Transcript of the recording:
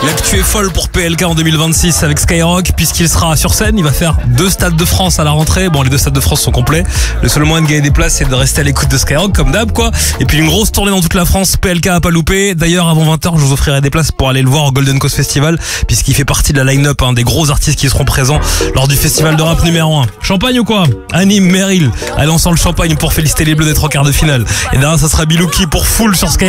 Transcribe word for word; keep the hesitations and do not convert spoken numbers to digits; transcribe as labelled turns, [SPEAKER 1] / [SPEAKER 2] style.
[SPEAKER 1] L'actu est folle pour P L K en deux mille vingt-six avec Skyrock puisqu'il sera sur scène. Il va faire deux stades de France à la rentrée. Bon, les deux stades de France sont complets. Le seul moyen de gagner des places, c'est de rester à l'écoute de Skyrock comme d'hab, quoi. Et puis une grosse tournée dans toute la France. P L K à pas louper. D'ailleurs, avant vingt heures, je vous offrirai des places pour aller le voir au Golden Coast Festival puisqu'il fait partie de la line-up, hein, des gros artistes qui seront présents lors du festival de rap numéro un. Champagne ou quoi? Anime, Meryl, elle lance le champagne pour féliciter les Bleus d'être en quart de finale. Et derrière, ça sera Bilouki pour full sur Skyrock.